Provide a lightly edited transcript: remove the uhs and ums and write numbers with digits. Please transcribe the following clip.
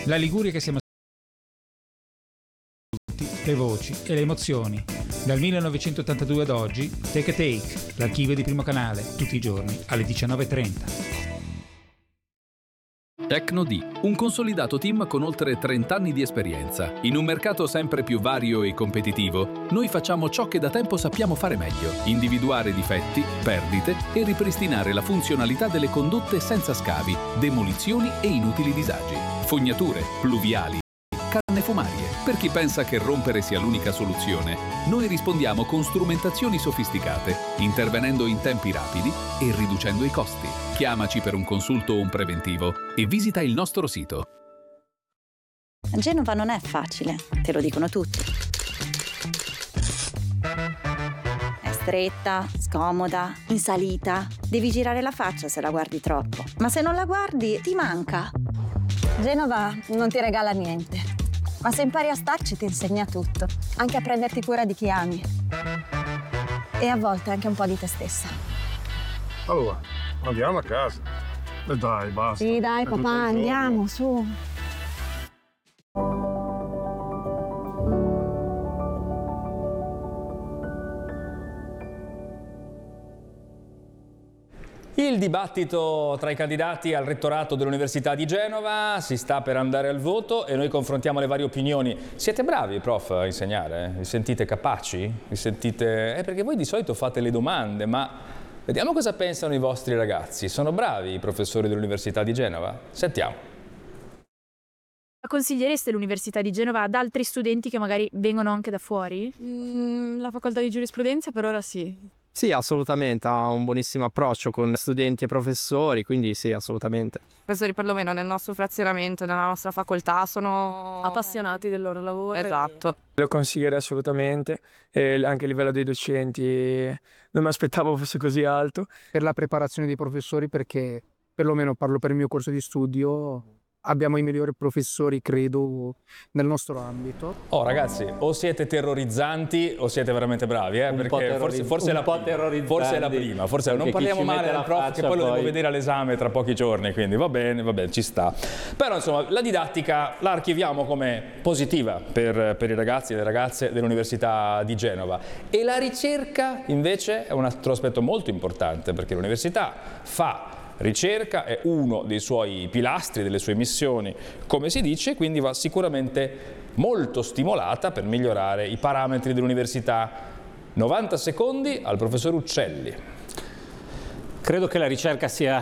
La Liguria che siamo le voci e le emozioni. Dal 1982 ad oggi, Take a Take, l'archivio di Primo Canale, tutti i giorni alle 19:30. Tecno-D, un consolidato team con oltre 30 anni di esperienza. In un mercato sempre più vario e competitivo, noi facciamo ciò che da tempo sappiamo fare meglio: individuare difetti, perdite e ripristinare la funzionalità delle condotte senza scavi, demolizioni e inutili disagi. Fognature, pluviali, canne fumarie. Per chi pensa che rompere sia l'unica soluzione, noi rispondiamo con strumentazioni sofisticate, intervenendo in tempi rapidi e riducendo i costi. Chiamaci per un consulto o un preventivo e visita il nostro sito. Genova non è facile, te lo dicono tutti. È stretta, scomoda, in salita. Devi girare la faccia se la guardi troppo. Ma se non la guardi, ti manca. Genova non ti regala niente, ma se impari a starci ti insegna tutto, anche a prenderti cura di chi ami. E a volte anche un po' di te stessa. Allora, andiamo a casa. Dai, basta. Sì, dai, papà, andiamo, su. Il dibattito tra i candidati al rettorato dell'Università di Genova si sta per andare al voto e noi confrontiamo le varie opinioni. Siete bravi, prof, a insegnare? Vi sentite capaci? Vi sentite... perché voi di solito fate le domande, ma vediamo cosa pensano i vostri ragazzi. Sono bravi i professori dell'Università di Genova? Sentiamo. Consigliereste l'Università di Genova ad altri studenti che magari vengono anche da fuori? La facoltà di giurisprudenza per ora sì. Sì, assolutamente, ha un buonissimo approccio con studenti e professori, quindi sì, assolutamente. I professori perlomeno nel nostro frazionamento, nella nostra facoltà, sono appassionati del loro lavoro. Esatto. Lo consiglierei assolutamente, e anche a livello dei docenti non mi aspettavo fosse così alto. Per la preparazione dei professori, perché perlomeno parlo per il mio corso di studio, abbiamo i migliori professori, credo, nel nostro ambito. Oh ragazzi, o siete terrorizzanti o siete veramente bravi, perché forse è la prima, forse non parliamo male del prof, che poi lo devo vedere all'esame tra pochi giorni, quindi va bene, ci sta. Però insomma, la didattica la archiviamo come positiva per i ragazzi e le ragazze dell'Università di Genova. E la ricerca invece è un altro aspetto molto importante, perché l'università fa ricerca, è uno dei suoi pilastri, delle sue missioni, come si dice, quindi va sicuramente molto stimolata per migliorare i parametri dell'università. 90 secondi al professor Uccelli. Credo che la ricerca sia